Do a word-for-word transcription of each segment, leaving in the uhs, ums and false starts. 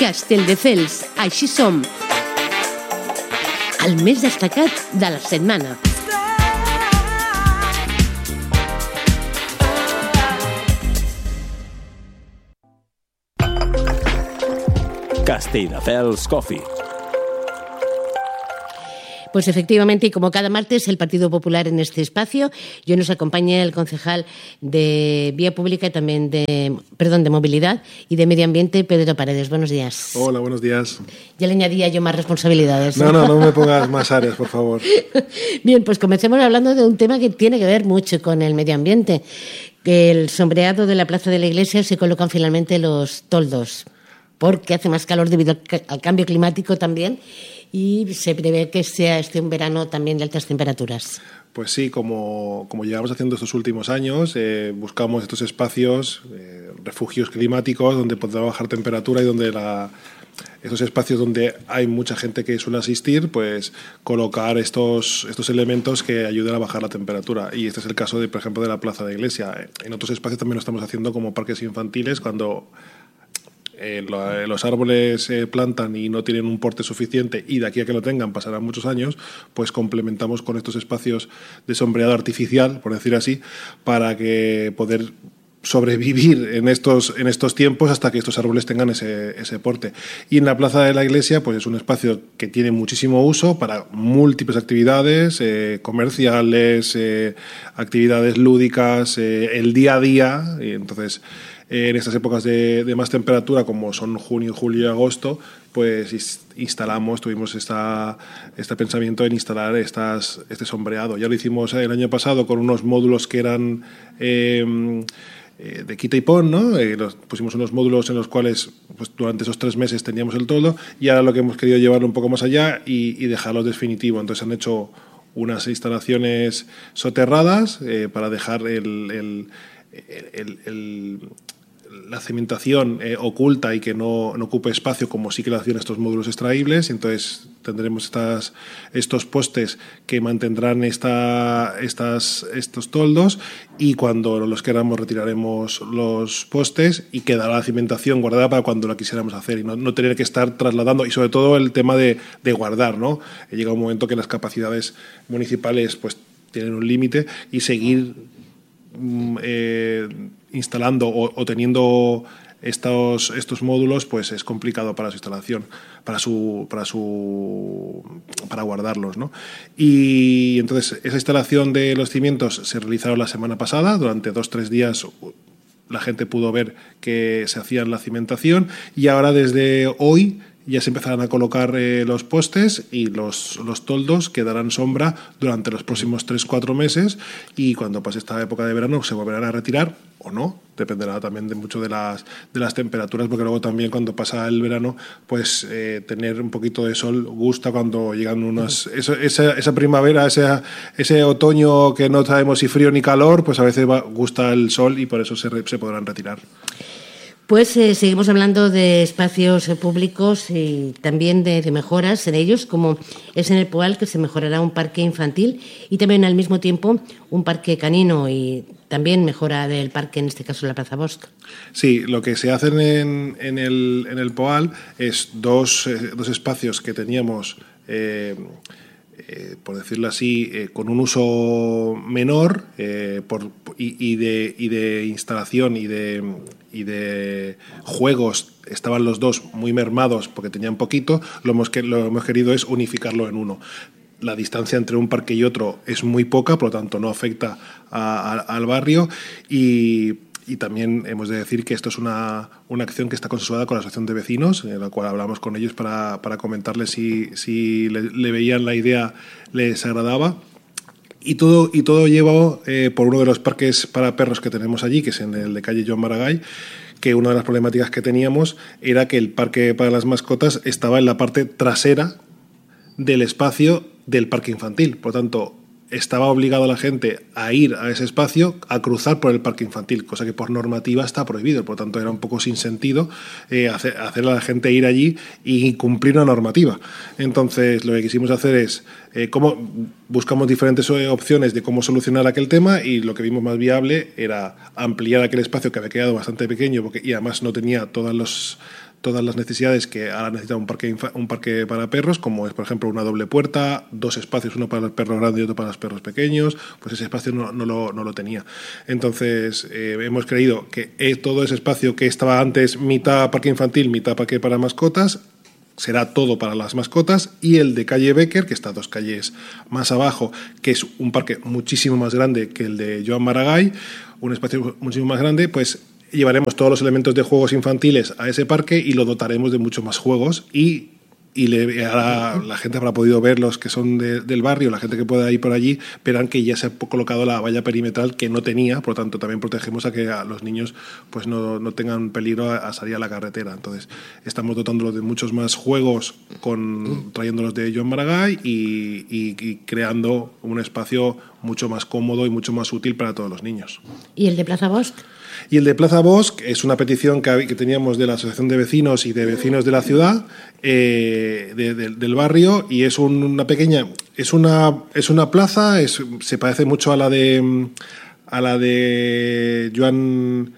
Castelldefels, així som. El més destacat de la setmana. Castelldefels Coffee. Pues efectivamente, y como cada martes, el Partido Popular en este espacio, y hoy nos acompaña el concejal de Vía Pública y también de, perdón, de Movilidad y de Medio Ambiente, Pedro Paredes. Buenos días. Hola, buenos días. Ya le añadía yo más responsabilidades. No, no, no me pongas más áreas, por favor. Bien, pues comencemos hablando de un tema que tiene que ver mucho con el medio ambiente. Que el sombreado de la plaza de la iglesia se colocan finalmente los toldos, porque hace más calor debido al cambio climático también. Y se prevé que sea este un verano también de altas temperaturas. Pues sí, como, como llevamos haciendo estos últimos años, eh, buscamos estos espacios, eh, refugios climáticos, donde podrá bajar temperatura y donde la, estos espacios donde hay mucha gente que suele asistir, pues colocar estos, estos elementos que ayuden a bajar la temperatura. Y este es el caso, de, por ejemplo, de la Plaza de Iglesia. En otros espacios también lo estamos haciendo como parques infantiles, cuando Eh, lo, los árboles se eh, plantan y no tienen un porte suficiente y de aquí a que lo tengan pasarán muchos años, pues complementamos con estos espacios de sombreado artificial, por decir así, para que poder sobrevivir en estos, en estos tiempos hasta que estos árboles tengan ese, ese porte. Y en la Plaza de la Iglesia pues es un espacio que tiene muchísimo uso para múltiples actividades, eh, comerciales, eh, actividades lúdicas, eh, el día a día, y entonces en estas épocas de, de más temperatura, como son junio, julio y agosto, pues instalamos, tuvimos esta, este pensamiento en instalar estas, este sombreado. Ya lo hicimos el año pasado con unos módulos que eran eh, de quita y pon, ¿no? Eh, los, pusimos unos módulos en los cuales pues, durante esos tres meses teníamos el toldo, y ahora lo que hemos querido llevarlo un poco más allá y, y dejarlo definitivo. Entonces han hecho unas instalaciones soterradas eh, para dejar el, el, el, el la cimentación eh, oculta y que no, no ocupe espacio, como sí que lo hacían estos módulos extraíbles. Entonces tendremos estas, estos postes que mantendrán esta, estas, estos toldos, y cuando los queramos retiraremos los postes y quedará la cimentación guardada para cuando la quisiéramos hacer y no, no tener que estar trasladando. Y sobre todo el tema de, de guardar, ¿no? Llega un momento que las capacidades municipales pues tienen un límite y seguir eh, instalando o, o teniendo estos, estos módulos pues es complicado para su instalación, para su para su para guardarlos, ¿no? Y entonces esa instalación de los cimientos se realizaron la semana pasada. Durante dos tres días la gente pudo ver que se hacía la cimentación, y ahora desde hoy ya se empezarán a colocar eh, los postes, y los, los toldos que darán sombra durante los próximos tres cuatro meses, y cuando pase esta época de verano se volverán a retirar o no, dependerá también de mucho de las, de las temperaturas, porque luego también cuando pasa el verano pues eh, tener un poquito de sol gusta cuando llegan unas eso, esa, esa primavera, ese, ese otoño que no sabemos si frío ni calor, pues a veces va, gusta el sol y por eso se, se podrán retirar. Pues eh, seguimos hablando de espacios eh, públicos y también de, de mejoras en ellos, como es en el Poal, que se mejorará un parque infantil y también al mismo tiempo un parque canino, y también mejora del parque, en este caso la Plaza Bosch. Sí, lo que se hacen en, en, el, en el Poal es dos, eh, dos espacios que teníamos eh, Eh, por decirlo así, eh, con un uso menor eh, por, y, y, de, y de instalación y de, y de juegos, estaban los dos muy mermados porque tenían poquito. Lo hemos, que, lo hemos querido es unificarlo en uno. La distancia entre un parque y otro es muy poca, por lo tanto no afecta a, a, al barrio, y Y también hemos de decir que esto es una, una acción que está consensuada con la Asociación de Vecinos, en la cual hablamos con ellos para, para comentarles si, si le, le veían la idea, les agradaba. Y todo, y todo lleva eh, por uno de los parques para perros que tenemos allí, que es en el de calle Joan Maragall, que una de las problemáticas que teníamos era que el parque para las mascotas estaba en la parte trasera del espacio del parque infantil. Por lo tanto, estaba obligado a la gente a ir a ese espacio, a cruzar por el parque infantil, cosa que por normativa está prohibido. Por lo tanto, era un poco sin sentido eh, hacer, hacer a la gente ir allí y cumplir una normativa. Entonces, lo que quisimos hacer es eh, cómo buscamos diferentes opciones de cómo solucionar aquel tema, y lo que vimos más viable era ampliar aquel espacio que había quedado bastante pequeño, porque, y además no tenía todos los todas las necesidades que ahora necesita un parque, un parque para perros, como es, por ejemplo, una doble puerta, dos espacios, uno para el perro grande y otro para los perros pequeños, pues ese espacio no, no, lo, no lo tenía. Entonces, eh, hemos creído que todo ese espacio que estaba antes mitad parque infantil, mitad parque para mascotas, será todo para las mascotas, y el de calle Becker, que está dos calles más abajo, que es un parque muchísimo más grande que el de Joan Maragall, un espacio muchísimo más grande, pues llevaremos todos los elementos de juegos infantiles a ese parque y lo dotaremos de muchos más juegos, y y le, ahora la gente habrá podido ver, los que son de, del barrio, la gente que pueda ir por allí, verán que ya se ha colocado la valla perimetral que no tenía, por lo tanto también protegemos a que a los niños pues no, no tengan peligro a, a salir a la carretera. Entonces estamos dotándolos de muchos más juegos, con trayéndolos de Joan Maragall y, y, y creando un espacio mucho más cómodo y mucho más útil para todos los niños. ¿Y el de Plaza Bosch? Y el de Plaza Bosch es una petición que, que teníamos de la Asociación de Vecinos y de Vecinos de la Ciudad, eh, de, de, del barrio, y es un, una pequeña, es una, es una plaza, es, se parece mucho a la de a la de Joan,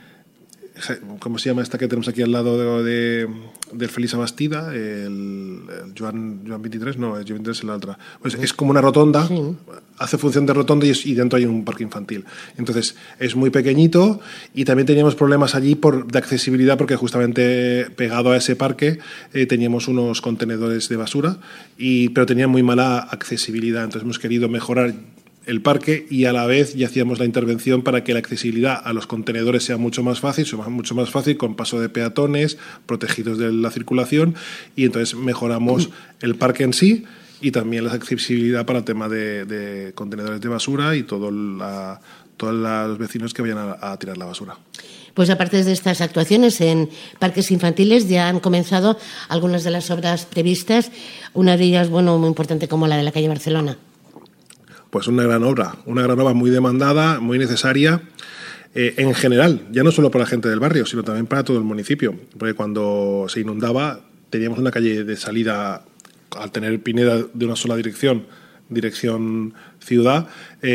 ¿cómo se llama esta que tenemos aquí al lado de, de del Félix Abastida? El, el Joan, Joan veintitrés, no, el Joan veintitrés es la otra. Pues es como una rotonda, sí. Hace función de rotonda y, es, y dentro hay un parque infantil. Entonces es muy pequeñito, y también teníamos problemas allí por, de accesibilidad, porque justamente pegado a ese parque eh, teníamos unos contenedores de basura, y, pero tenía muy mala accesibilidad. Entonces hemos querido mejorar el parque y a la vez ya hacíamos la intervención para que la accesibilidad a los contenedores sea mucho más fácil, sea mucho más fácil, con paso de peatones, protegidos de la circulación, y entonces mejoramos el parque en sí y también la accesibilidad para el tema de, de contenedores de basura y todo la, todos los vecinos que vayan a, a tirar la basura. Pues aparte de estas actuaciones en parques infantiles, ya han comenzado algunas de las obras previstas, una de ellas, bueno, muy importante, como la de la calle Barcelona. Pues una gran obra, una gran obra muy demandada, muy necesaria, eh, en general, ya no solo para la gente del barrio, sino también para todo el municipio, porque cuando se inundaba teníamos una calle de salida, al tener Pineda de una sola dirección, dirección ciudad,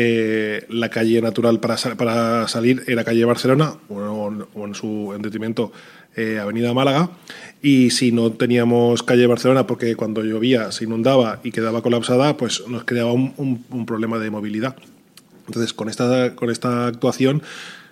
eh, la calle natural para, para salir era calle Barcelona, o, o en su en detrimento eh, avenida Málaga, y si no teníamos calle Barcelona porque cuando llovía se inundaba y quedaba colapsada, pues nos creaba un, un, un problema de movilidad. Entonces con esta, con esta actuación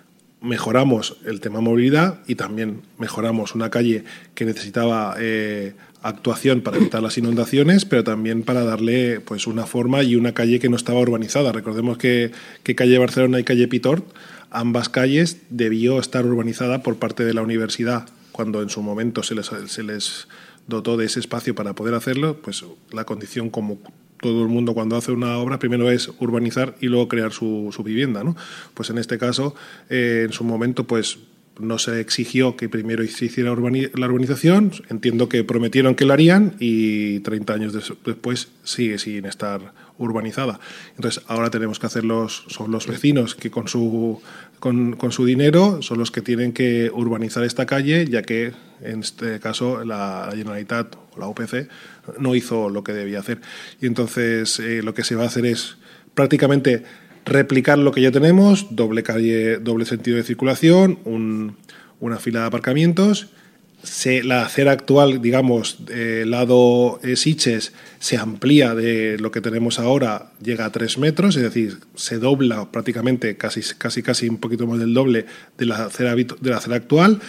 mejoramos el tema movilidad y también mejoramos una calle que necesitaba eh, actuación para evitar las inundaciones, pero también para darle pues una forma, y una calle que no estaba urbanizada. Recordemos que, que calle Barcelona y calle Pitort, ambas calles debió estar urbanizada por parte de la universidad cuando en su momento se les, se les dotó de ese espacio para poder hacerlo. Pues la condición, como todo el mundo cuando hace una obra, primero es urbanizar y luego crear su, su vivienda, ¿no? Pues en este caso, eh, en su momento, pues no se exigió que primero se hiciera urbani- la urbanización. Entiendo que prometieron que lo harían y treinta años des- después sigue sin estar urbanizada. Entonces ahora tenemos que hacerlos, son los vecinos que con su, con, con su dinero son los que tienen que urbanizar esta calle, ya que en este caso la, la Generalitat o la U P C no hizo lo que debía hacer. Y entonces eh, lo que se va a hacer es prácticamente replicar lo que ya tenemos: doble calle, doble sentido de circulación, un, una fila de aparcamientos. Se, la acera actual, digamos, del lado eh, Sitges, se amplía de lo que tenemos ahora, llega a tres metros, es decir, se dobla prácticamente, casi, casi, casi un poquito más del doble de la acera, de la acera actual.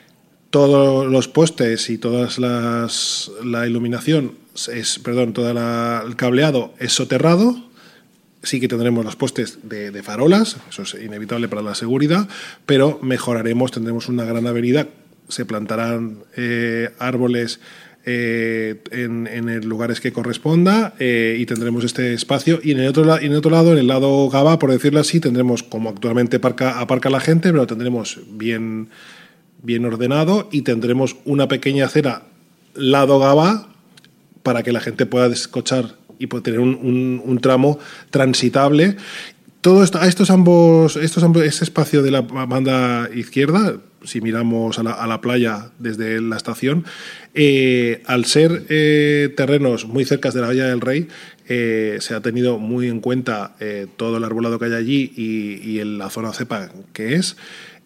Todos los postes y todas las la iluminación es, perdón, todo la, el cableado es soterrado. Sí que tendremos los postes de, de farolas, eso es inevitable para la seguridad, pero mejoraremos, tendremos una gran avenida, se plantarán eh, árboles eh, en, en lugares que corresponda, eh, y tendremos este espacio. Y en el otro, en el otro lado, en el lado Gavá, por decirlo así, tendremos, como actualmente aparca, aparca la gente, pero lo tendremos bien, bien ordenado, y tendremos una pequeña acera lado Gavá para que la gente pueda descochar y puede tener un, un, un tramo transitable. Todo esto, a estos ambos, estos ambos, este espacio de la banda izquierda, si miramos a la, a la playa desde la estación, eh, al ser eh, terrenos muy cerca de la Valla del Rey, eh, se ha tenido muy en cuenta eh, todo el arbolado que hay allí y, y en la zona cepa que es.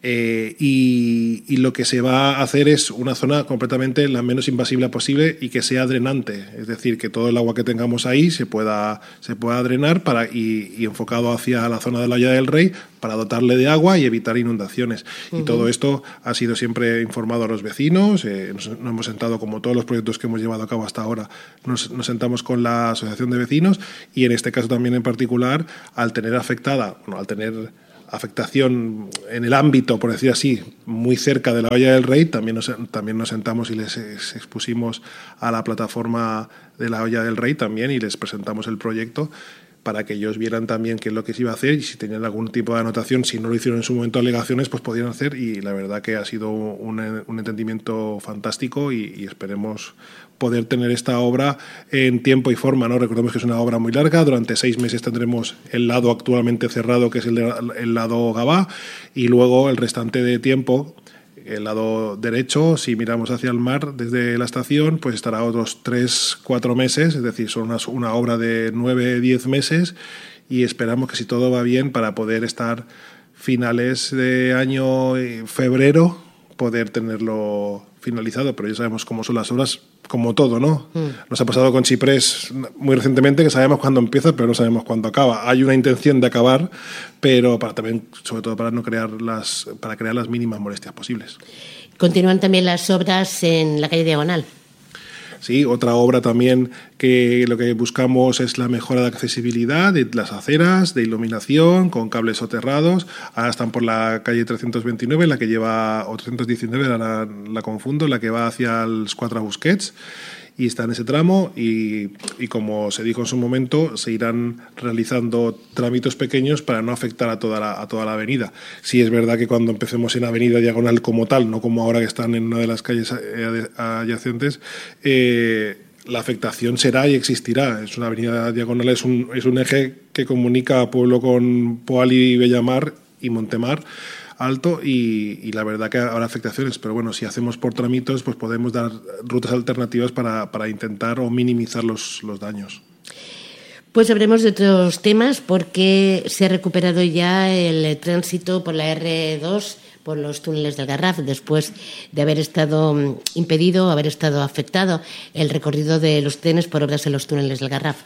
Eh, y, y lo que se va a hacer es una zona completamente la menos invasible posible y que sea drenante, es decir, que todo el agua que tengamos ahí se pueda, se pueda drenar para, y, y enfocado hacia la zona de la Hoya del Rey para dotarle de agua y evitar inundaciones. Uh-huh. Y todo esto ha sido siempre informado a los vecinos, eh, nos, nos hemos sentado, como todos los proyectos que hemos llevado a cabo hasta ahora, nos, nos sentamos con la Asociación de Vecinos y en este caso también en particular, al tener afectada, bueno, al tener afectación en el ámbito, por decir así, muy cerca de la Hoya del Rey, también nos, también nos sentamos y les expusimos a la plataforma de la Hoya del Rey también y les presentamos el proyecto para que ellos vieran también qué es lo que se iba a hacer y si tenían algún tipo de anotación, si no lo hicieron en su momento alegaciones, pues podían hacer y la verdad que ha sido un, un entendimiento fantástico y, y esperemos poder tener esta obra en tiempo y forma, ¿no? Recordemos que es una obra muy larga, durante seis meses tendremos el lado actualmente cerrado, que es el, de, el lado Gavá, y luego el restante de tiempo, el lado derecho, si miramos hacia el mar desde la estación, pues estará otros tres, cuatro meses, es decir, son una, una obra de nueve, diez meses y esperamos que si todo va bien para poder estar finales de año, febrero, poder tenerlo finalizado, pero ya sabemos cómo son las obras, como todo, ¿no? Mm. Nos ha pasado con Chiprés muy recientemente que sabemos cuándo empieza, pero no sabemos cuándo acaba. Hay una intención de acabar, pero para también, sobre todo para no crear las, para crear las mínimas molestias posibles. Continúan también las obras en la calle Diagonal. Sí, otra obra también que lo que buscamos es la mejora de accesibilidad de las aceras, de iluminación, con cables soterrados. Ahora están por la calle trescientos veintinueve, la que lleva, o trescientos diecinueve, la, la confundo, la que va hacia los Cuatro Busquets. Y está en ese tramo y, y como se dijo en su momento, se irán realizando trámites pequeños para no afectar a toda la, a toda la avenida. Sí es verdad que cuando empecemos en Avenida Diagonal como tal, no como ahora que están en una de las calles adyacentes, eh, la afectación será y existirá. Es una avenida Diagonal, es un, es un eje que comunica a Pueblo con Poal y Bellamar y Montemar Alto y, y la verdad que habrá afectaciones, pero bueno, si hacemos por trámites, pues podemos dar rutas alternativas para, para intentar o minimizar los, los daños. Pues hablemos de otros temas porque se ha recuperado ya el tránsito por la erre dos, por los túneles del Garraf, después de haber estado impedido, haber estado afectado el recorrido de los trenes por obras en los túneles del Garraf.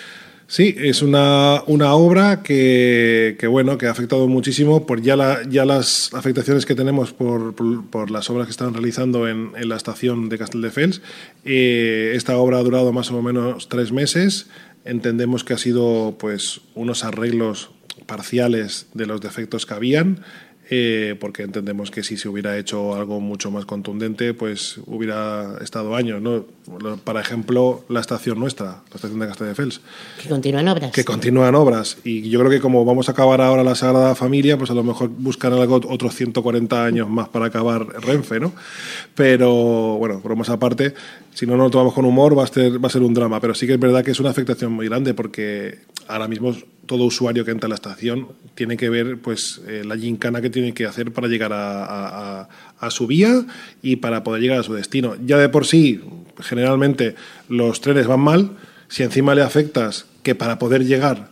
Sí, es una, una obra que, que, bueno, que ha afectado muchísimo por ya, la, ya las afectaciones que tenemos por, por, por las obras que están realizando en, en la estación de Castelldefels. Eh, esta obra ha durado más o menos tres meses. Entendemos que ha sido pues unos arreglos parciales de los defectos que habían. Eh, porque entendemos que si se hubiera hecho algo mucho más contundente, pues hubiera estado años, ¿no? Por ejemplo, la estación nuestra, la estación de Castelldefels. Que continúan obras. Que continúan obras. Y yo creo que como vamos a acabar ahora la Sagrada Familia, pues a lo mejor buscarán algo, otros ciento cuarenta años más para acabar Renfe, ¿no? Pero, bueno, bromas aparte, si no nos lo tomamos con humor va a ser, va a ser un drama. Pero sí que es verdad que es una afectación muy grande porque ahora mismo todo usuario que entra a la estación tiene que ver pues eh, la gincana que tiene que hacer para llegar a, a, a su vía y para poder llegar a su destino. Ya de por sí, generalmente los trenes van mal, si encima le afectas que para poder llegar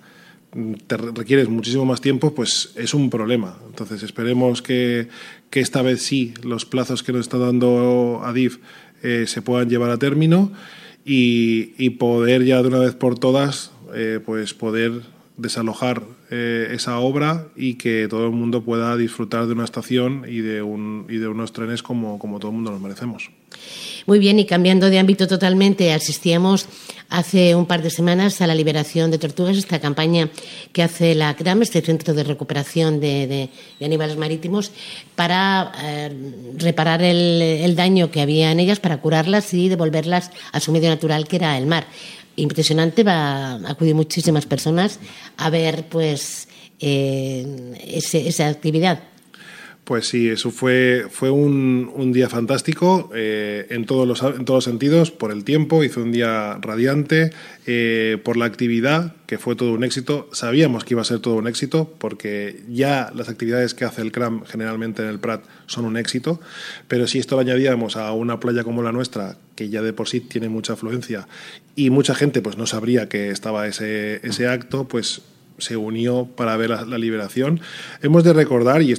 te requieres muchísimo más tiempo, pues es un problema. Entonces esperemos que, que esta vez sí los plazos que nos está dando Adif eh, se puedan llevar a término y, y poder ya de una vez por todas eh, pues poder desalojar eh, esa obra y que todo el mundo pueda disfrutar de una estación y de, un, y de unos trenes como, como todo el mundo nos merecemos. Muy bien, y cambiando de ámbito totalmente, asistíamos hace un par de semanas a la liberación de tortugas, esta campaña que hace la C R A M, este Centro de Recuperación de, de, de Animales Marítimos, para eh, reparar el, el daño que había en ellas, para curarlas y devolverlas a su medio natural, que era el mar. Impresionante, va a acudir muchísimas personas a ver pues eh, ese, esa actividad. Pues sí, eso fue, fue un, un día fantástico eh, en, todos los, en todos los sentidos, por el tiempo, hizo un día radiante, eh, por la actividad, que fue todo un éxito. Sabíamos que iba a ser todo un éxito, porque ya las actividades que hace el C R A M generalmente en el Prat son un éxito, pero si esto lo añadíamos a una playa como la nuestra, que ya de por sí tiene mucha afluencia, y mucha gente pues no sabría que estaba ese, ese acto, pues se unió para ver la, la liberación. Hemos de recordar, y esto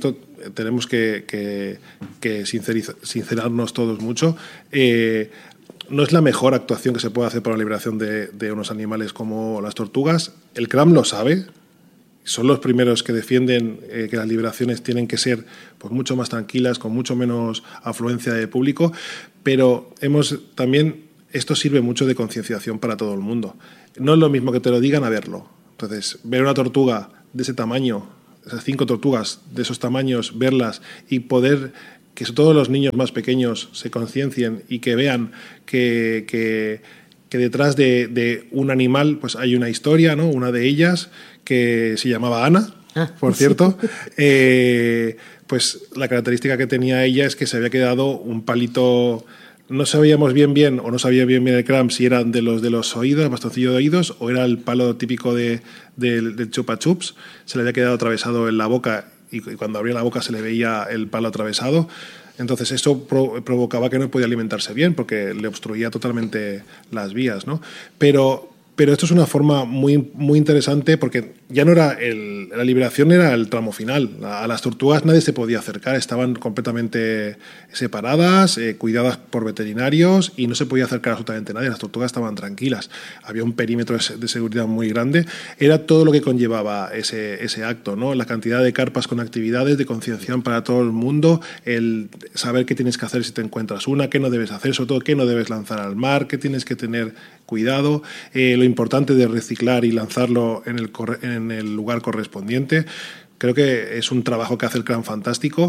tenemos que, que, que sincerarnos todos mucho. Eh, no es la mejor actuación que se puede hacer para la liberación de, de unos animales como las tortugas. El C R A M lo sabe. Son los primeros que defienden eh, que las liberaciones tienen que ser pues, mucho más tranquilas, con mucho menos afluencia de público, pero hemos también, esto sirve mucho de concienciación para todo el mundo. No es lo mismo que te lo digan a verlo. Entonces, ver una tortuga de ese tamaño, esas cinco tortugas de esos tamaños, verlas y poder que todos los niños más pequeños se conciencien y que vean que... que que detrás de, de un animal pues hay una historia, ¿no? Una de ellas que se llamaba Ana, ah, por cierto. Sí. Eh, pues la característica que tenía ella es que se había quedado un palito, no sabíamos bien bien, o no sabía bien bien el C R A M si eran de los de los oídos, bastoncillo de oídos, o era el palo típico de, de, del chupa chups, se le había quedado atravesado en la boca y cuando abría la boca se le veía el palo atravesado. Entonces eso pro- provocaba que no podía alimentarse bien porque le obstruía totalmente las vías, ¿no? Pero, pero esto es una forma muy, muy interesante porque ya no era el, la liberación era el tramo final. A, a las tortugas nadie se podía acercar, estaban completamente separadas, eh, cuidadas por veterinarios y no se podía acercar absolutamente nadie. Las tortugas estaban tranquilas. Había un perímetro de, de seguridad muy grande. Era todo lo que conllevaba ese, ese acto, ¿no? La cantidad de carpas con actividades de concienciación para todo el mundo, el saber qué tienes que hacer si te encuentras una, qué no debes hacer, sobre todo qué no debes lanzar al mar, qué tienes que tener cuidado, eh, lo importante de reciclar y lanzarlo en el, en el lugar correspondiente. Creo que es un trabajo que hace el C R A M fantástico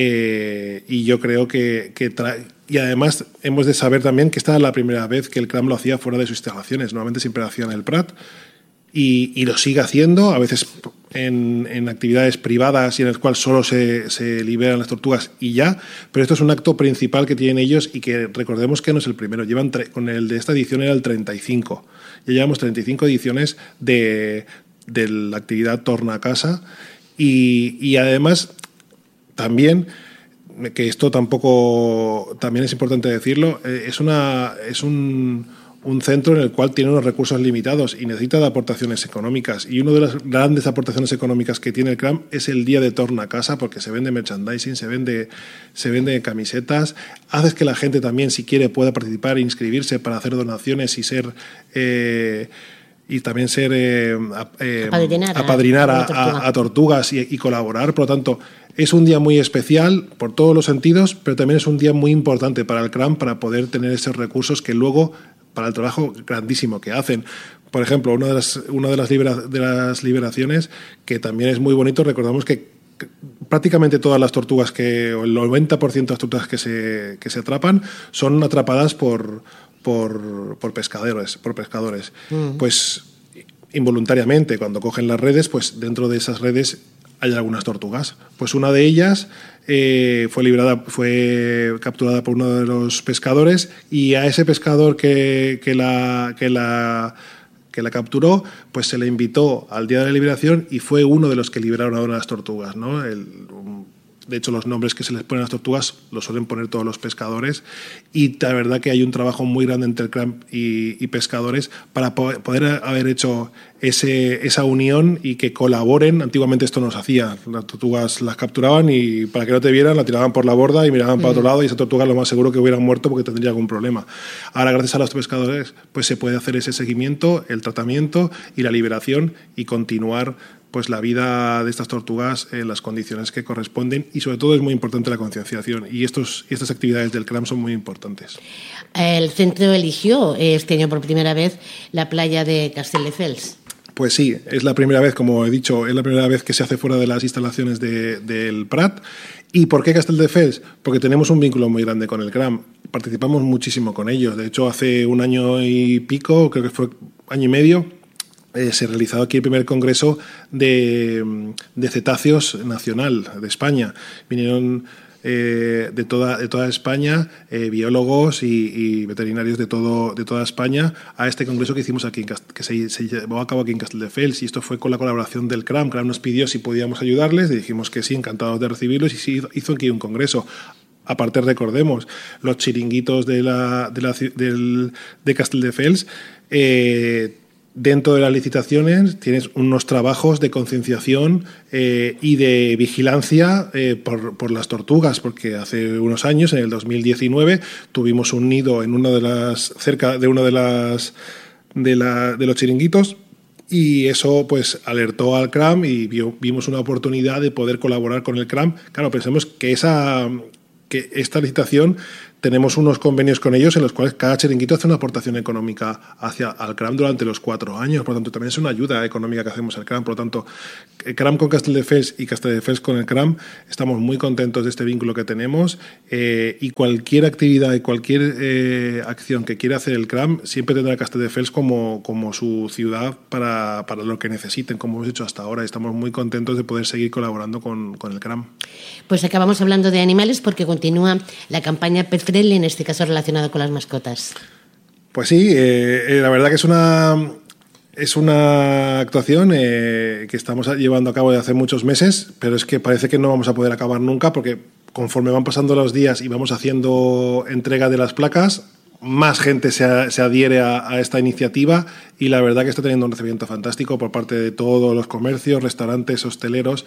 eh, y yo creo que, que trae... Y además hemos de saber también que esta es la primera vez que el C R A M lo hacía fuera de sus instalaciones. Normalmente siempre lo hacía en el Prat y, y lo sigue haciendo, a veces en, en actividades privadas y en las cuales solo se, se liberan las tortugas y ya, pero esto es un acto principal que tienen ellos y que recordemos que no es el primero. Llevan tre- con el de esta edición era el treinta y cinco. Ya llevamos treinta y cinco ediciones de, de la actividad Torna a Casa y, y además también, que esto tampoco también es importante decirlo, eh, es, una, es un... un centro en el cual tiene unos recursos limitados y necesita de aportaciones económicas. Y una de las grandes aportaciones económicas que tiene el C R A M es el día de Torna a Casa, porque se vende merchandising, se vende, se vende camisetas. Haces que la gente también, si quiere, pueda participar e inscribirse para hacer donaciones y ser... Eh, y también ser eh, eh, apadrinar, apadrinar a, a, a tortugas y, y colaborar. Por lo tanto, es un día muy especial por todos los sentidos, pero también es un día muy importante para el C R A M para poder tener esos recursos que luego, para el trabajo grandísimo que hacen. Por ejemplo, una de las, una de las, libera, de las liberaciones que también es muy bonito, recordamos que prácticamente todas las tortugas, que, o el noventa por ciento de las tortugas que se, que se atrapan son atrapadas por, por, por pescadores. Por pescadores. Mm. Pues involuntariamente, cuando cogen las redes, pues dentro de esas redes hay algunas tortugas. Pues una de ellas eh, fue liberada, fue capturada por uno de los pescadores y a ese pescador que, que, la, que, la, que la capturó, pues se le invitó al día de la liberación y fue uno de los que liberaron a una de las tortugas, ¿no? El, de hecho, los nombres que se les ponen a las tortugas los suelen poner todos los pescadores y la verdad que hay un trabajo muy grande entre el C R A M y, y pescadores para poder haber hecho ese, esa unión y que colaboren. Antiguamente esto no se hacía. Las tortugas las capturaban y para que no te vieran la tiraban por la borda y miraban mm. para otro lado y esa tortuga lo más seguro que hubieran muerto porque tendría algún problema. Ahora, gracias a los pescadores, pues se puede hacer ese seguimiento, el tratamiento y la liberación y continuar pues la vida de estas tortugas en las condiciones que corresponden y sobre todo es muy importante la concienciación y estos, estas actividades del C R A M son muy importantes. El centro eligió este año por primera vez la playa de Castelldefels. Pues sí, es la primera vez, como he dicho, es la primera vez que se hace fuera de las instalaciones de, del Prat. ¿Y por qué Castelldefels? Porque tenemos un vínculo muy grande con el C R A M. Participamos muchísimo con ellos. De hecho, hace un año y pico, creo que fue año y medio, Eh, se realizó aquí el primer congreso de, de cetáceos nacional de España. Vinieron eh, de, toda, de toda España eh, biólogos y, y veterinarios de, todo, de toda España a este congreso que hicimos aquí, en Cast- que se, se llevó a cabo aquí en Castelldefels, y esto fue con la colaboración del C R A M. C R A M nos pidió si podíamos ayudarles, y dijimos que sí, encantados de recibirlos, y sí, hizo aquí un congreso. Aparte, recordemos, los chiringuitos de, la, de, la, del, de Castelldefels eh, dentro de las licitaciones tienes unos trabajos de concienciación eh, y de vigilancia eh, por, por las tortugas, porque hace unos años, en el dos mil diecinueve, tuvimos un nido en una de las cerca de uno de las de, la, de los chiringuitos. Y eso pues alertó al C R A M y vio, vimos una oportunidad de poder colaborar con el C R A M. Claro, pensemos que, esa, que esta licitación tenemos unos convenios con ellos en los cuales cada chiringuito hace una aportación económica hacia al C R A M durante los cuatro años. Por lo tanto, también es una ayuda económica que hacemos al C R A M. Por lo tanto, el C R A M con Castelldefels y Castelldefels con el C R A M estamos muy contentos de este vínculo que tenemos eh, y cualquier actividad y cualquier eh, acción que quiera hacer el C R A M siempre tendrá Castelldefels como, como su ciudad para, para lo que necesiten, como hemos hecho hasta ahora. Estamos muy contentos de poder seguir colaborando con, con el C R A M. Pues acabamos hablando de animales porque continúa la campaña Pet Friendly, en este caso relacionado con las mascotas. Pues sí, eh, la verdad que es una, es una actuación eh, que estamos llevando a cabo desde hace muchos meses, pero es que parece que no vamos a poder acabar nunca porque conforme van pasando los días y vamos haciendo entrega de las placas, más gente se, a, se adhiere a, a esta iniciativa y la verdad que está teniendo un recibimiento fantástico por parte de todos los comercios, restaurantes, hosteleros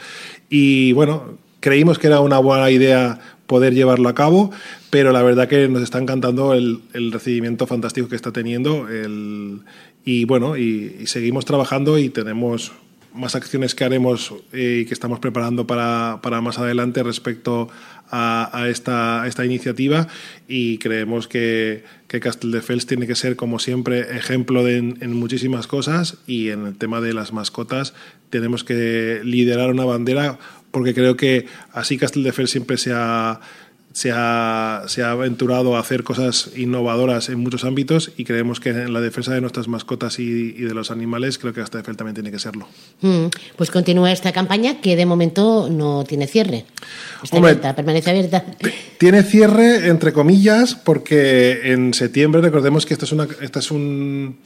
y bueno, creímos que era una buena idea poder llevarlo a cabo, pero la verdad que nos está encantando el, el recibimiento fantástico que está teniendo el, y bueno, y, y seguimos trabajando y tenemos más acciones que haremos eh, y que estamos preparando para, para más adelante respecto a, a, esta, a esta iniciativa y creemos que, que Castelldefels tiene que ser, como siempre, ejemplo de, en, en muchísimas cosas y en el tema de las mascotas tenemos que liderar una bandera porque creo que así Castelldefels siempre se ha, se, ha, se ha aventurado a hacer cosas innovadoras en muchos ámbitos y creemos que en la defensa de nuestras mascotas y, y de los animales creo que Castelldefels también tiene que serlo. Mm, pues continúa esta campaña que de momento no tiene cierre. Está Hombre, abierta, permanece abierta. Tiene cierre entre comillas porque en septiembre recordemos que esta es una, esta es un...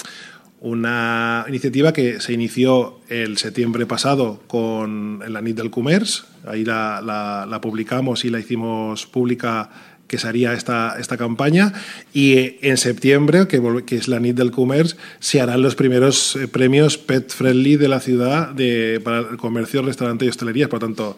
una iniciativa que se inició el septiembre pasado con la nit del comerç. Ahí la, la, la publicamos y la hicimos pública que se haría esta, esta campaña y en septiembre, que, que es la nit del comerç, se harán los primeros premios Pet Friendly de la ciudad de, para el comercio, restaurante y hostelería. Por lo tanto,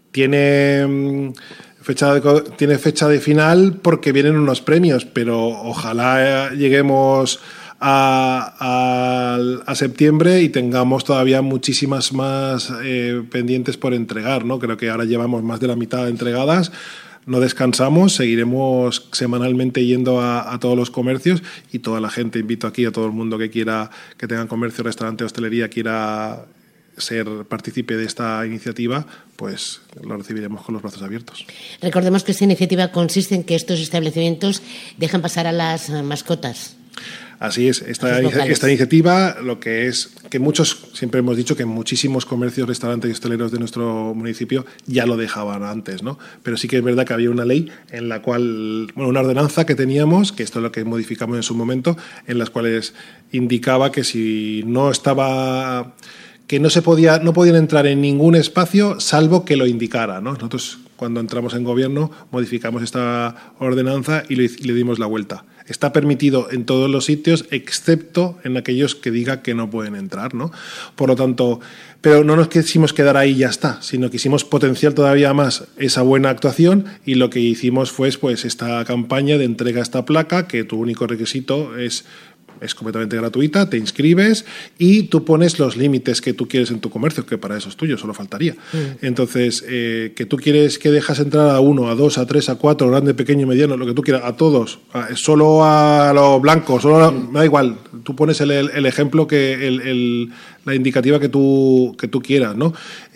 tiene... Fecha de, tiene fecha de final porque vienen unos premios, pero ojalá lleguemos A, a, a septiembre y tengamos todavía muchísimas más eh, pendientes por entregar, ¿no? Creo que ahora llevamos más de la mitad entregadas, no descansamos, seguiremos semanalmente yendo a, a todos los comercios y toda la gente, invito aquí a todo el mundo que quiera, que tenga comercio, restaurante, hostelería, quiera ser partícipe de esta iniciativa, pues lo recibiremos con los brazos abiertos. Recordemos que esta iniciativa consiste en que estos establecimientos dejan pasar a las mascotas. Así es, esta, esta iniciativa lo que es que muchos, siempre hemos dicho que muchísimos comercios, restaurantes y hosteleros de nuestro municipio ya lo dejaban antes, ¿no? Pero sí que es verdad que había una ley en la cual, bueno, una ordenanza que teníamos, que esto es lo que modificamos en su momento, en las cuales indicaba que si no estaba, que no se podía, no podían entrar en ningún espacio salvo que lo indicara, ¿no? Nosotros cuando entramos en gobierno modificamos esta ordenanza y le, y le dimos la vuelta. Está permitido en todos los sitios, excepto en aquellos que diga que no pueden entrar, ¿no? Por lo tanto, pero no nos quisimos quedar ahí y ya está, sino quisimos potenciar todavía más esa buena actuación y lo que hicimos fue pues, esta campaña de entrega a esta placa, que tu único requisito es... es completamente gratuita, te inscribes y tú pones los límites que tú quieres en tu comercio, que para eso es tuyo, solo faltaría. Mm. Entonces, eh, que tú quieres que dejas entrar a uno, a dos, a tres, a cuatro, grande, pequeño, mediano, lo que tú quieras, a todos, a, solo a los blancos, solo a, me da igual, tú pones el, el, el ejemplo, que el, el, la indicativa que tú, que tú quieras, ¿no?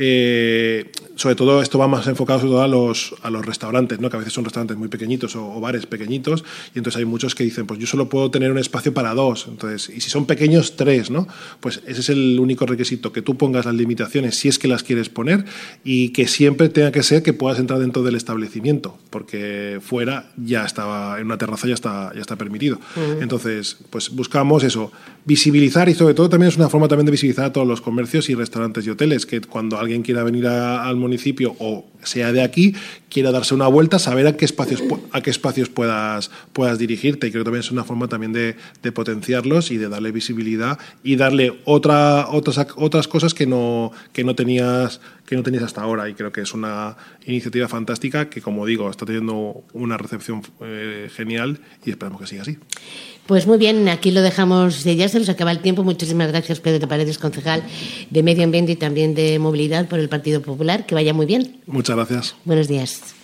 Eh, sobre todo esto va más enfocado sobre todo a los, a los restaurantes, ¿no? Que a veces son restaurantes muy pequeñitos o, o bares pequeñitos y entonces hay muchos que dicen, pues yo solo puedo tener un espacio para dos, entonces, y si son pequeños, tres, ¿no? Pues ese es el único requisito, que tú pongas las limitaciones si es que las quieres poner y que siempre tenga que ser que puedas entrar dentro del establecimiento, porque fuera ya estaba, en una terraza ya está, ya está permitido. Uh-huh. Entonces, pues buscamos eso, visibilizar y sobre todo también es una forma también de visibilizar a todos los comercios y restaurantes y hoteles, que cuando alguien quiera venir a, al municipio o sea de aquí, quiera darse una vuelta, saber a qué espacios a qué espacios puedas puedas dirigirte, y creo que también es una forma también de, de potenciarlos y de darle visibilidad y darle otra otras otras cosas que no que no tenías que no tenías hasta ahora, y creo que es una iniciativa fantástica que, como digo, está teniendo una recepción eh, genial, y esperamos que siga así. Pues muy bien, aquí lo dejamos, ya se nos acaba el tiempo. Muchísimas gracias, Pedro de Paredes, concejal de Medio Ambiente y también de Movilidad por el Partido Popular. Que vaya muy bien. Muchas gracias. Buenos días.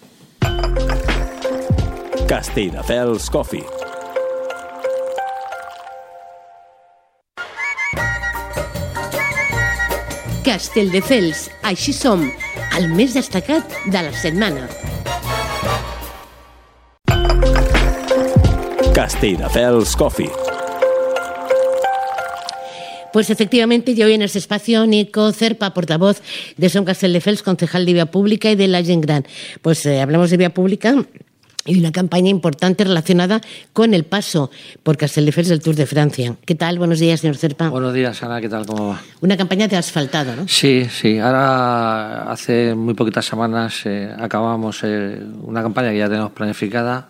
Castelldefels Coffee. Castelldefels, així som, el més destacat de la setmana. Castelldefels Coffee. Pues efectivamente, yo hoy en este espacio, Nico Cerpa, portavoz de Som Castelldefels, concejal de Vía Pública y de la Gent Gran. Pues eh, hablamos de Vía Pública y una campaña importante relacionada con el paso por Castelldefels del Tour de Francia. ¿Qué tal? Buenos días, señor Cerpa. Buenos días, Ana. ¿Qué tal? ¿Cómo va? Una campaña de asfaltado, ¿no? Sí, sí. Ahora, hace muy poquitas semanas, eh, acabamos eh, una campaña que ya tenemos planificada,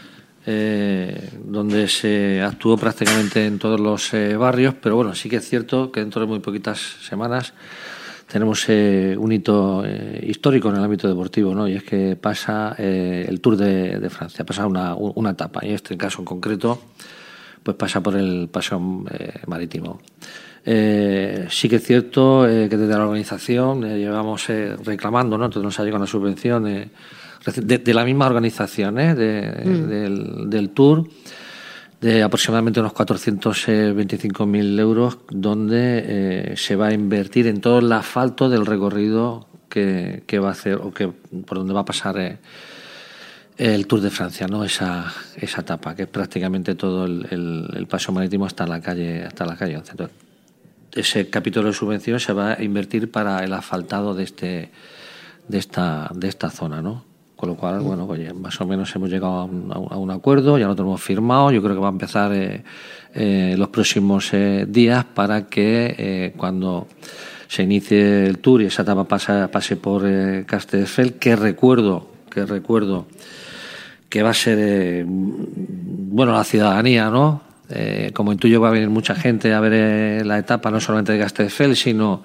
Eh, donde se actuó prácticamente en todos los eh, barrios, pero bueno, sí que es cierto que dentro de muy poquitas semanas tenemos eh, un hito eh, histórico en el ámbito deportivo, ¿no? Y es que pasa eh, el Tour de, de Francia, pasa una, una etapa, y este caso en concreto pues pasa por el Paseo eh, Marítimo. Eh, sí que es cierto eh, que desde la organización eh, llevamos eh, reclamando, ¿no? Entonces nos ha llegado una subvención eh, De, de la misma organización ¿eh? de, mm. del, del Tour, de aproximadamente unos cuatrocientos veinticinco mil euros, donde eh, se va a invertir en todo el asfalto del recorrido que, que va a hacer, o que por donde va a pasar eh, el Tour de Francia, ¿no? Esa, esa etapa, que es prácticamente todo el, el, el paseo marítimo hasta la calle, hasta la calle once. Entonces, ese capítulo de subvención se va a invertir para el asfaltado de este, de esta, de esta zona, ¿no? Con lo cual, bueno, pues más o menos hemos llegado a un, a un acuerdo, ya lo tenemos firmado. Yo creo que va a empezar eh, eh, los próximos eh, días para que eh, cuando se inicie el Tour y esa etapa pase, pase por eh, Castelldefels, que recuerdo, que recuerdo que va a ser, eh, bueno, la ciudadanía, ¿no? Eh, como intuyo, va a venir mucha gente a ver eh, la etapa, no solamente de Castelldefels, sino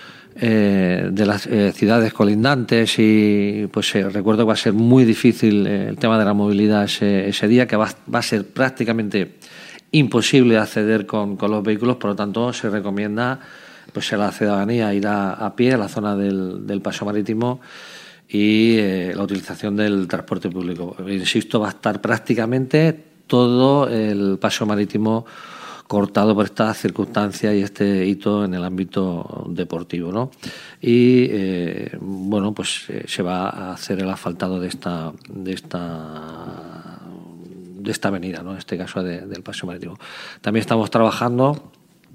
Eh, de las eh, ciudades colindantes, y pues eh, recuerdo que va a ser muy difícil eh, el tema de la movilidad ese, ese día, que va, va a ser prácticamente imposible acceder con, con los vehículos. Por lo tanto, se recomienda pues a la ciudadanía ir a, a pie a la zona del, del paseo marítimo y eh, la utilización del transporte público. Insisto, va a estar prácticamente todo el paseo marítimo cortado por estas circunstancias y este hito en el ámbito deportivo, ¿no? Y eh, bueno, pues eh, se va a hacer el asfaltado de esta de esta de esta avenida, ¿no? En este caso de, del paseo marítimo. También estamos trabajando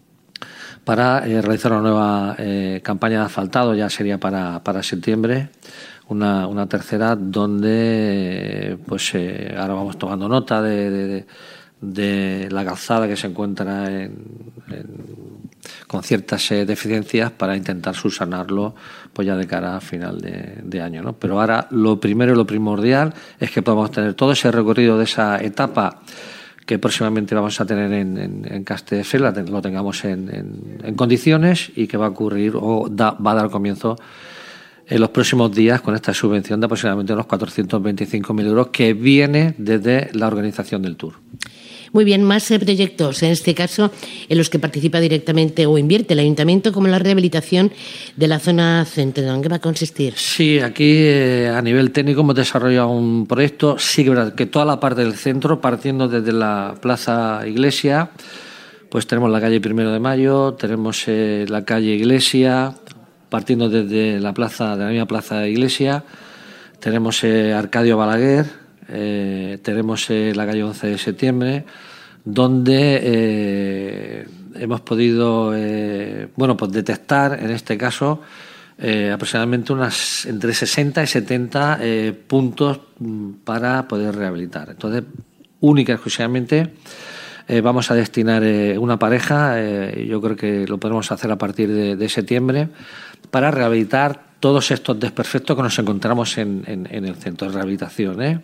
para eh, realizar una nueva eh, campaña de asfaltado, ya sería para, para septiembre, una, una tercera, donde pues eh, ahora vamos tomando nota de, de, de de la calzada que se encuentra en, en, con ciertas eh, deficiencias, para intentar subsanarlo pues ya de cara a final de, de año, ¿no? Pero ahora lo primero y lo primordial es que podamos tener todo ese recorrido de esa etapa que próximamente vamos a tener en, en, en Castelldefels, lo tengamos en, en, en condiciones, y que va a ocurrir o da, va a dar comienzo en los próximos días con esta subvención de aproximadamente unos cuatrocientos veinticinco mil euros que viene desde la organización del Tour. Muy bien, más eh, proyectos, en este caso, en los que participa directamente o invierte el Ayuntamiento, como la rehabilitación de la zona centro. ¿En qué va a consistir? Sí, aquí eh, a nivel técnico hemos desarrollado un proyecto. Sí que es verdad que toda la parte del centro, partiendo desde la Plaza Iglesia, pues tenemos la calle Primero de Mayo, tenemos eh, la calle Iglesia, partiendo desde la plaza, de la misma Plaza Iglesia, tenemos eh, Arcadio Balaguer, Eh, tenemos eh, la calle once de septiembre, donde eh, hemos podido eh, bueno, pues detectar en este caso eh, aproximadamente unas entre sesenta y setenta eh, puntos para poder rehabilitar. Entonces, única y exclusivamente eh, vamos a destinar eh, una pareja, eh, yo creo que lo podemos hacer a partir de, de septiembre, para rehabilitar todos estos desperfectos que nos encontramos en, en, en el centro de rehabilitación, ¿eh?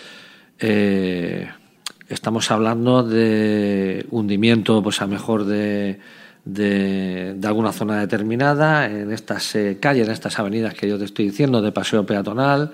Eh, estamos hablando de hundimiento, pues a lo mejor de, de, de alguna zona determinada, en estas eh, calles, en estas avenidas que yo te estoy diciendo, de paseo peatonal.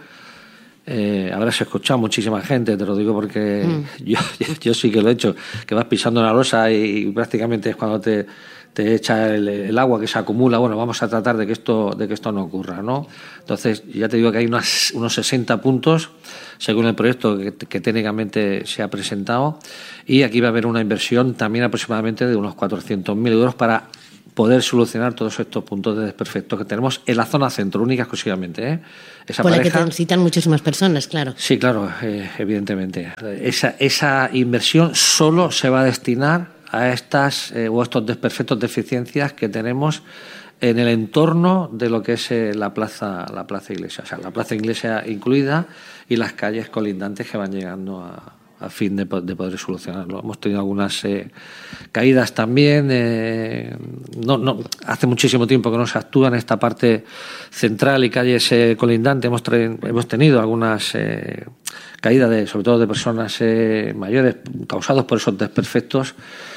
Eh, habrás escuchado muchísima gente, te lo digo porque mm. yo, yo sí que lo he hecho, que vas pisando una losa y, y prácticamente es cuando te, te echa el, el agua que se acumula. Bueno, vamos a tratar de que esto de que esto no ocurra, ¿no? Entonces, ya te digo que hay unas, unos sesenta puntos según el proyecto que, que técnicamente se ha presentado, y aquí va a haber una inversión también aproximadamente de unos cuatrocientos mil euros para poder solucionar todos estos puntos de desperfectos que tenemos en la zona centro, única exclusivamente, ¿eh? Esa por la pareja, que transitan muchísimas personas, claro. Sí, claro, eh, evidentemente. Esa, esa inversión solo se va a destinar a estas eh, o estos desperfectos, deficiencias que tenemos en el entorno de lo que es eh, la plaza la plaza Iglesia, o sea, la plaza Iglesia incluida y las calles colindantes que van llegando a a fin de, de poder solucionarlo. Hemos tenido algunas eh, caídas también. Eh, no, no, hace muchísimo tiempo que no se actúa en esta parte central y calles eh, colindantes. Hemos, hemos tenido algunas eh, caídas, de, sobre todo de personas eh, mayores, causados por esos desperfectos.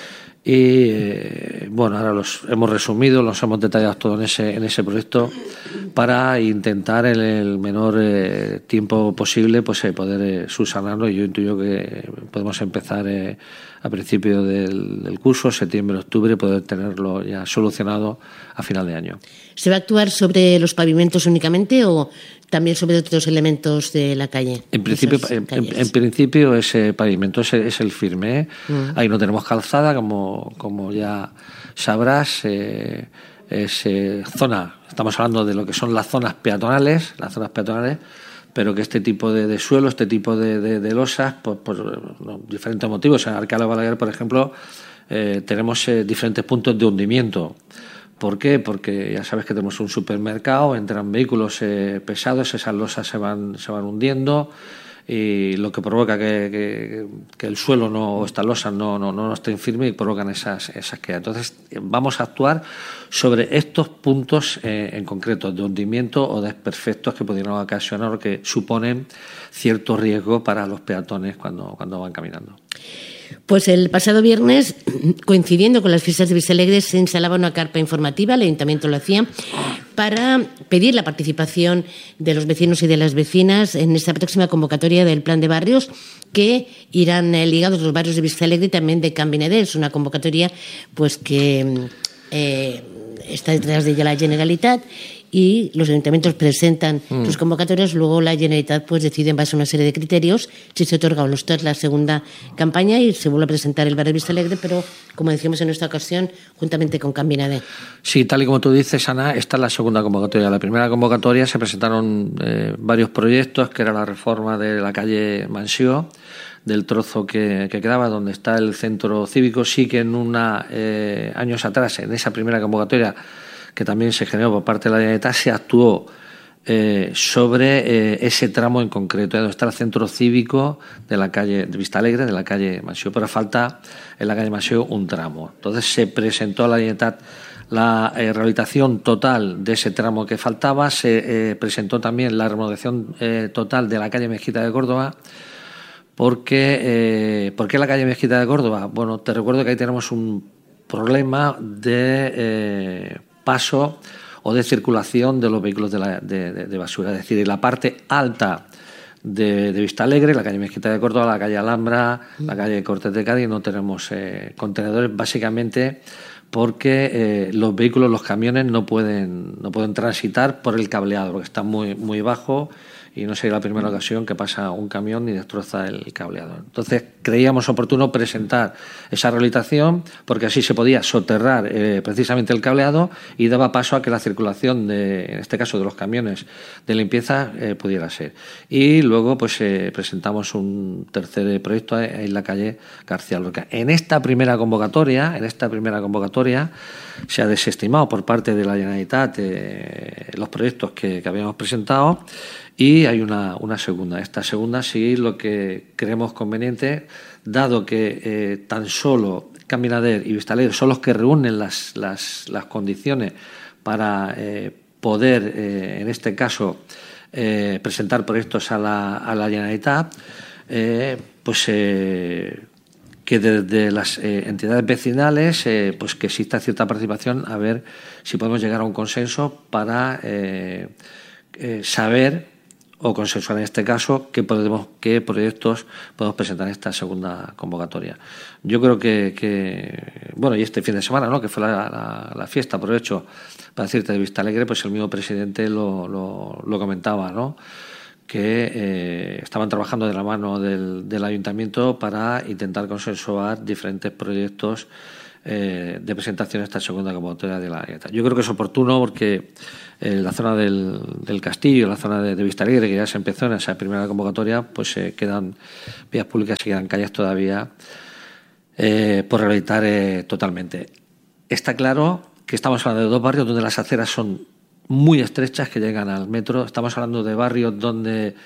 Y eh, bueno, ahora los hemos resumido, los hemos detallado todo en ese, en ese proyecto para intentar en el menor eh, tiempo posible pues eh, poder eh, subsanarlo. Y yo intuyo que podemos empezar eh, a principio del, del curso, septiembre, octubre, poder tenerlo ya solucionado a final de año. ¿Se va a actuar sobre los pavimentos únicamente o también sobre otros elementos de la calle? En principio, en, en, en principio ese pavimento es, es el firme, ¿eh? Mm. Ahí no tenemos calzada, como, como ya sabrás. Eh, es eh, zona, estamos hablando de lo que son las zonas peatonales, las zonas peatonales, pero que este tipo de, de suelo, este tipo de, de, de losas, por, por no, diferentes motivos. En Arcala Balaguer, por ejemplo, eh, tenemos eh, diferentes puntos de hundimiento. ¿Por qué? Porque ya sabes que tenemos un supermercado, entran vehículos eh, pesados, esas losas se van, se van hundiendo, y lo que provoca que, que, que el suelo no, o estas losas no, no, no estén firmes y provocan esas, esas caídas. Entonces vamos a actuar sobre estos puntos eh, en concreto de hundimiento o desperfectos que pudieran ocasionar o que suponen cierto riesgo para los peatones cuando, cuando van caminando. Pues el pasado viernes, coincidiendo con las fiestas de Vistalegre, se instalaba una carpa informativa, el Ayuntamiento lo hacía, para pedir la participación de los vecinos y de las vecinas en esta próxima convocatoria del Plan de Barrios, que irán ligados los barrios de Vistalegre y también de Can Vinedet. Es una convocatoria pues que eh, está detrás de ella la Generalitat, y los ayuntamientos presentan mm. sus convocatorias, luego la Generalitat pues decide en base a una serie de criterios si se otorga o no. Esta es la segunda campaña y se vuelve a presentar el barrio de Vistalegre, pero como decíamos en esta ocasión, juntamente con Can Vinedet. Sí, tal y como tú dices, Ana, esta es la segunda convocatoria. La primera convocatoria se presentaron eh, varios proyectos, que era la reforma de la calle Mansió, del trozo que, que quedaba donde está el centro cívico. Sí que en una eh, años atrás, en esa primera convocatoria, que también se generó por parte de la Generalitat, se actuó eh, sobre eh, ese tramo en concreto, donde está el centro cívico de la calle de Vistalegre, de la calle Mansió, pero falta en la calle Mansió un tramo. Entonces se presentó a la Generalitat la eh, rehabilitación total de ese tramo que faltaba, se eh, presentó también la remodelación eh, total de la calle Mezquita de Córdoba. Porque, eh, ¿Por qué la calle Mezquita de Córdoba? Bueno, te recuerdo que ahí tenemos un problema de eh, paso o de circulación de los vehículos de, la, de, de, de basura. Es decir, en la parte alta de, de Vistalegre, la calle Mezquita de Córdoba, la calle Alhambra, la calle Cortes de Cádiz, no tenemos eh, contenedores, básicamente porque eh, los vehículos, los camiones no pueden, no pueden transitar por el cableado, porque está muy, muy bajo. Y no sería la primera ocasión que pasa un camión y destroza el cableado. Entonces creíamos oportuno presentar esa rehabilitación, porque así se podía soterrar eh, precisamente el cableado y daba paso a que la circulación, de, en este caso de los camiones de limpieza, eh, pudiera ser. Y luego pues eh, presentamos un tercer proyecto en la calle García Lorca. En esta primera convocatoria, en esta primera convocatoria se ha desestimado por parte de la Generalitat eh, los proyectos que, que habíamos presentado. Y hay una, una segunda. Esta segunda sí lo que creemos conveniente, dado que eh, tan solo Can Vinedet y Vistalegre son los que reúnen las, las, las condiciones para eh, poder, eh, en este caso, eh, presentar proyectos a la, a la Generalitat, eh, pues eh, que desde las eh, entidades vecinales eh, pues que exista cierta participación, a ver si podemos llegar a un consenso para eh, eh, saber o consensuar en este caso qué, podemos, qué proyectos podemos presentar en esta segunda convocatoria. Yo creo que, que bueno, y este fin de semana, ¿no?, que fue la, la, la fiesta, aprovecho para decirte, de Vistalegre, pues el mismo presidente lo, lo, lo comentaba, ¿no?, que eh, estaban trabajando de la mano del, del ayuntamiento para intentar consensuar diferentes proyectos eh, de presentación a esta segunda convocatoria de la Generalitat. Yo creo que es oportuno porque en la zona del, del Castillo, la zona de, de Vistalegre, que ya se empezó en esa primera convocatoria, pues eh, quedan vías públicas y quedan calles todavía eh, por rehabilitar eh, totalmente. Está claro que estamos hablando de dos barrios donde las aceras son muy estrechas que llegan al metro. Estamos hablando de barrios donde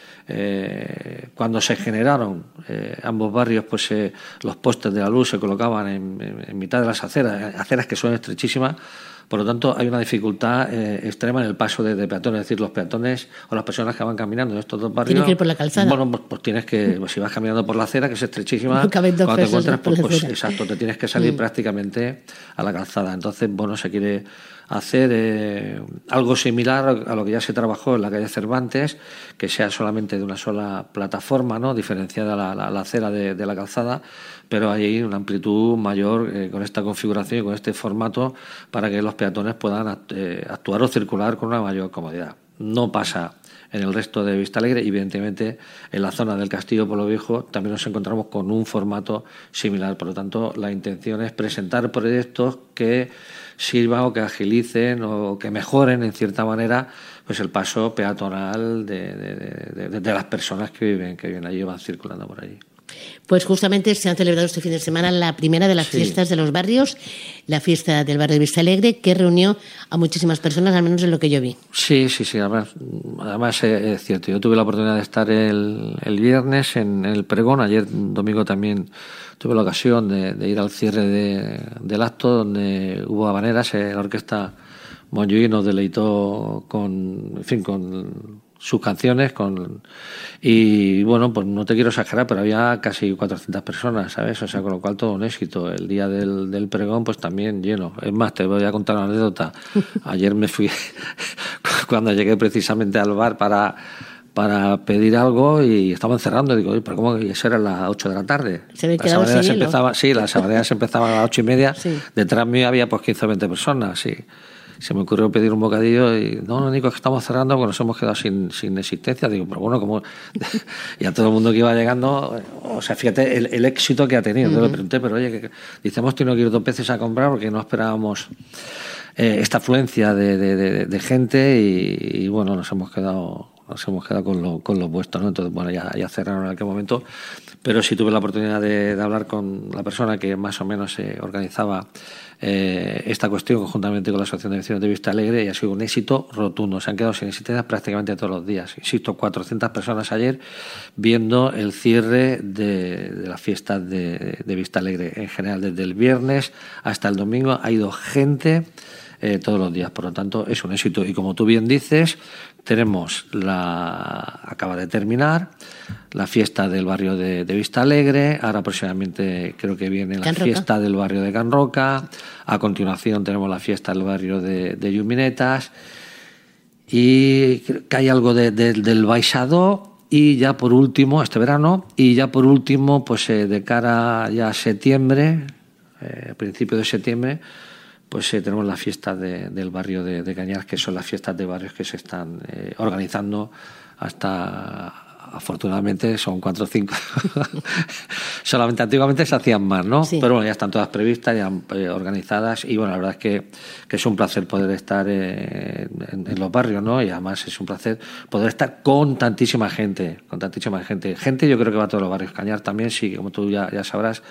eh, cuando se generaron eh, ambos barrios, pues eh, los postes de la luz se colocaban en, en, en mitad de las aceras, aceras que son estrechísimas. Por lo tanto, hay una dificultad eh, extrema en el paso de, de peatones, es decir, los peatones o las personas que van caminando en estos dos barrios. Tienes que ir por la calzada. Bueno, pues, pues tienes que, pues, si vas caminando por la acera, que es estrechísima, No caben dos cuando te personas encuentras, por pues, la pues, acera. exacto, te tienes que salir Mm. prácticamente a la calzada. Entonces, bueno, se quiere hacer eh, algo similar a lo que ya se trabajó en la calle Cervantes, que sea solamente de una sola plataforma, ¿no?, diferenciada la, la, la acera de, de la calzada, pero hay una amplitud mayor eh, con esta configuración y con este formato para que los peatones puedan eh, actuar o circular con una mayor comodidad. No pasa en el resto de Vistalegre, y evidentemente en la zona del Castillo Pueblo Viejo también nos encontramos con un formato similar. Por lo tanto, la intención es presentar proyectos que sirvan o que agilicen o que mejoren en cierta manera pues el paso peatonal de, de, de, de, de las personas que viven, que viven allí y van circulando por allí. Pues justamente se han celebrado este fin de semana la primera de las Sí. fiestas de los barrios, la fiesta del barrio de Vistalegre, que reunió a muchísimas personas, al menos en lo que yo vi. Sí, sí, sí, además, además eh, es cierto. Yo tuve la oportunidad de estar el, el viernes en, en el pregón, ayer domingo también tuve la ocasión de, de ir al cierre de, del acto, donde hubo habaneras, eh, la orquesta Montjuïc nos deleitó con, en fin, con sus canciones, con y bueno, pues no te quiero exagerar, pero había casi cuatrocientas personas, ¿sabes? O sea, con lo cual todo un éxito. El día del, del pregón, pues también lleno. Es más, te voy a contar una anécdota. Ayer me fui, cuando llegué precisamente al bar para para pedir algo y estaban cerrando, digo, "Oye, pero ¿cómo que eso era las ocho de la tarde?" Se había Las quedado sin habaneras hielo. empezaban, sí, las habaneras empezaban a las ocho y media. Sí. Detrás mío había pues quince o veinte personas, sí. Se me ocurrió pedir un bocadillo y no, no, Nico, es que estamos cerrando porque nos hemos quedado sin, sin existencia. Digo, pero bueno, como y a todo el mundo que iba llegando, o sea, fíjate el, el éxito que ha tenido. Uh-huh. Yo le pregunté, pero oye, que, dice, hemos tenido que ir dos veces a comprar porque no esperábamos eh, esta afluencia de, de, de, de gente y, y bueno, nos hemos quedado nos hemos quedado con lo, con lo puesto, ¿no? Entonces, bueno, ya, ya cerraron en aquel momento, pero sí tuve la oportunidad de, de hablar con la persona que más o menos eh, organizaba eh, esta cuestión conjuntamente con la Asociación de Vecinos de Vistalegre, y ha sido un éxito rotundo. Se han quedado sin existencia prácticamente todos los días. Insisto, cuatrocientas personas ayer viendo el cierre de, de las fiestas de, de Vistalegre en general, desde el viernes hasta el domingo ha ido gente eh, todos los días. Por lo tanto, es un éxito. Y como tú bien dices, tenemos la acaba de terminar la fiesta del barrio de, de Vistalegre. Ahora próximamente creo que viene la Can Roca. fiesta del barrio de Can Roca. A continuación tenemos la fiesta del barrio de, de Lluminetas. Y creo que hay algo de, de, del Baixado. Y ya por último, este verano, y ya por último, pues eh, de cara ya a septiembre, eh, principio de septiembre, pues eh, tenemos la fiesta de, del barrio de, de Cañares, que son las fiestas de barrios que se están eh, organizando hasta, afortunadamente, son cuatro o cinco. Solamente antiguamente se hacían más, ¿no? Sí. Pero bueno, ya están todas previstas, ya eh, organizadas, y bueno, la verdad es que, que es un placer poder estar eh, en, en los barrios, ¿no? Y además es un placer poder estar con tantísima gente, con tantísima gente. Gente yo creo que va a todos los barrios. Cañar también, sí, como tú ya, ya sabrás,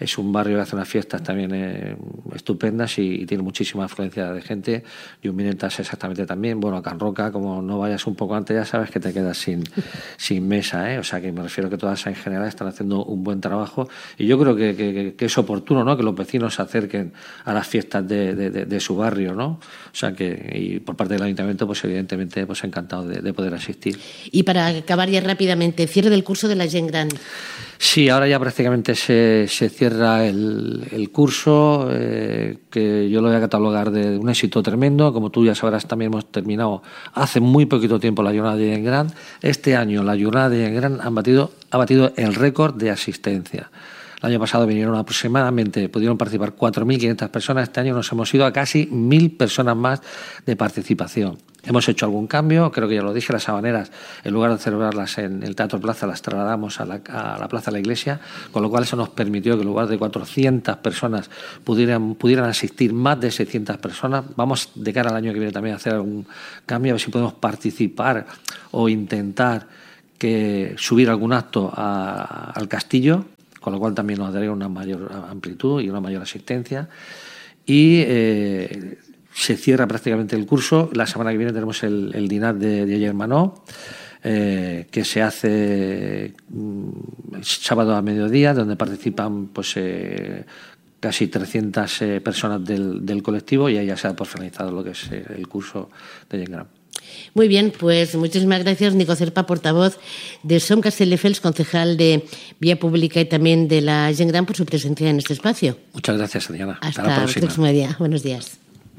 es un barrio que hace unas fiestas también eh, estupendas y, y tiene muchísima afluencia de gente. Y un Minetas exactamente también. Bueno, a Can Roca, como no vayas un poco antes, ya sabes que te quedas sin, sin mesa, ¿eh? O sea que me refiero que todas en general están haciendo un buen trabajo y yo creo que, que, que es oportuno, ¿no?, que los vecinos se acerquen a las fiestas de, de, de, de su barrio, ¿no? O sea que, y por parte del Ayuntamiento, pues evidentemente, pues encantado de, de poder asistir. Y para acabar ya rápidamente, cierre del curso de la Gent Gran. Sí, ahora ya prácticamente se, se cierra el, el curso, eh, que yo lo voy a catalogar de un éxito tremendo. Como tú ya sabrás, también hemos terminado hace muy poquito tiempo la jornada de Gent Gran. Este año la jornada de Gent Gran han batido, ha batido el récord de asistencia. El año pasado vinieron aproximadamente, pudieron participar cuatro mil quinientas personas. Este año nos hemos ido a casi mil personas más de participación. Hemos hecho algún cambio, creo que ya lo dije, las habaneras, en lugar de celebrarlas en el Teatro Plaza, las trasladamos a la, a la Plaza de la Iglesia, con lo cual eso nos permitió que en lugar de cuatrocientas personas pudieran, pudieran asistir más de seiscientas personas. Vamos de cara al año que viene también a hacer algún cambio, a ver si podemos participar o intentar que subir algún acto a, al castillo, con lo cual también nos daría una mayor amplitud y una mayor asistencia. Y eh, se cierra prácticamente el curso. La semana que viene tenemos el, el Dinat de, de Germanó, eh, que se hace mm, sábado a mediodía, donde participan pues eh, casi trescientas eh, personas del, del colectivo, y ahí ya se ha por finalizado lo que es eh, el curso de Gent Gran. Muy bien, pues muchísimas gracias, Nico Cerpa, portavoz de Som Castelldefels, concejal de Vía Pública y también de la Gent Gran, por su presencia en este espacio. Muchas gracias, Adriana. Hasta, Hasta la el próxima. próximo día. Buenos días.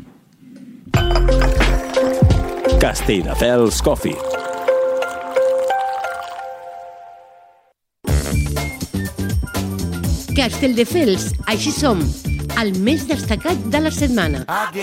Castelldefels Coffee. Castelldefels, així som, el més destacat de la setmana.